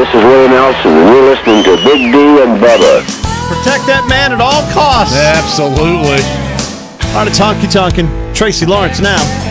this is Willie Nelson, and you're listening to Big D and Bubba. Protect that man at all costs. Absolutely. All right, it's Honky Tonkin'. Tracy Lawrence now.